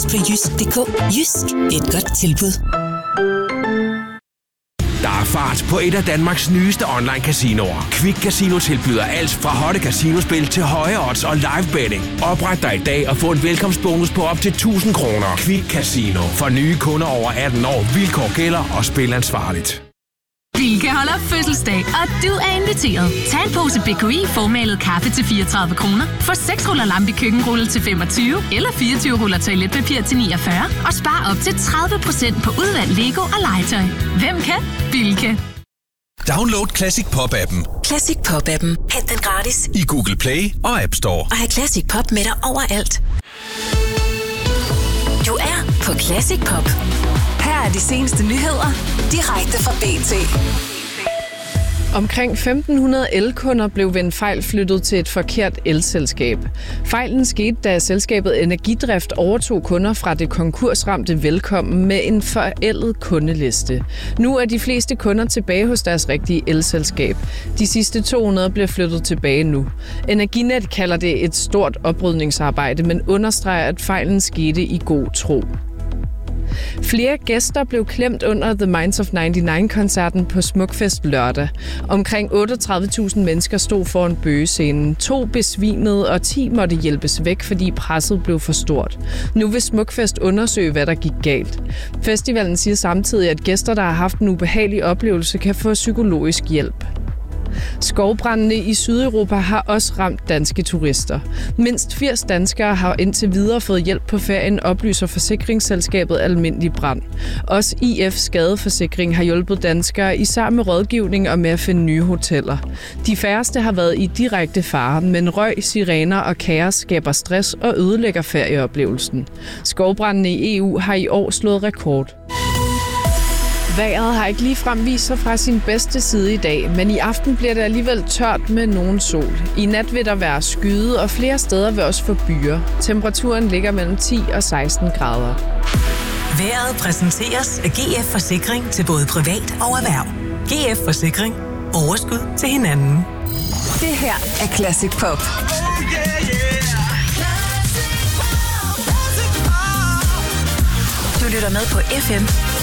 på jysk.dk. Jysk, et godt tilbud. Der er fart på et af Danmarks nyeste online-casinoer. Quick Casino tilbyder alt fra hotte casinospil til høje odds og live betting. Opret dig i dag og få en velkomstbonus på op til 1.000 kroner. Quick Casino. For nye kunder over 18 år. Vilkår gælder og spil ansvarligt. Bilka holder fødselsdag, og du er inviteret. Tag en pose BKI formalet kaffe til 34 kroner. Få 6 ruller lampe køkkenrulle til 25, eller 24 ruller toiletpapir til 49. Og spar op til 30% på udvalgt Lego og legetøj. Hvem kan? Bilka. Download Classic Pop-appen. Classic Pop-appen. Hent den gratis i Google Play og App Store. Og have Classic Pop med dig overalt. Du er på Classic Pop. Her er de seneste nyheder, direkte fra BT. Omkring 1.500 elkunder blev ved en fejl flyttet til et forkert elselskab. Fejlen skete, da selskabet Energidrift overtog kunder fra det konkursramte Velkommen med en forældet kundeliste. Nu er de fleste kunder tilbage hos deres rigtige elselskab. De sidste 200 bliver flyttet tilbage nu. Energinet kalder det et stort oprydningsarbejde, men understreger, at fejlen skete i god tro. Flere gæster blev klemt under The Minds of 99-koncerten på Smukfest lørdag. Omkring 38.000 mennesker stod foran bøgescenen. 2 besvimede, og 10 måtte hjælpes væk, fordi presset blev for stort. Nu vil Smukfest undersøge, hvad der gik galt. Festivalen siger samtidig, at gæster, der har haft en ubehagelig oplevelse, kan få psykologisk hjælp. Skovbrandene i Sydeuropa har også ramt danske turister. Mindst 80 danskere har indtil videre fået hjælp på ferien, oplyser forsikringsselskabet Almindelig Brand. Også IF Skadeforsikring har hjulpet danskere især med rådgivning og med at finde nye hoteller. De færreste har været i direkte fare, men røg, sirener og kaos skaber stress og ødelægger ferieoplevelsen. Skovbrandene i EU har i år slået rekord. Vejret har ikke ligefrem vist sig fra sin bedste side i dag, men i aften bliver det alligevel tørt med nogen sol. I nat vil der være skyde, og flere steder vil også få byer. Temperaturen ligger mellem 10 og 16 grader. Vejret præsenteres af GF Forsikring til både privat og erhverv. GF Forsikring. Overskud til hinanden. Det her er Classic Pop. Du lytter med på FM